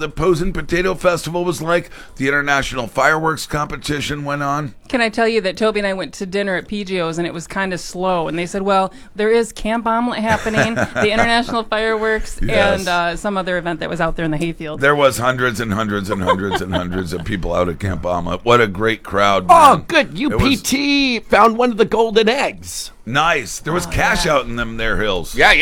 the Posen Potato Festival was like. The International Fireworks Competition went on. Can I tell you that Toby and I went to dinner at PGO's and it was kind of slow. And they said, well, there is Camp Omelet happening, the International Fireworks, Yes. and some other event that was out there in the hayfield. There was hundreds and hundreds and hundreds and hundreds of people out at Camp Omelet. What a great crowd, Oh, man. good. It was UPT found one of the golden eggs. nice. There was cash out in them there hills. Yeah,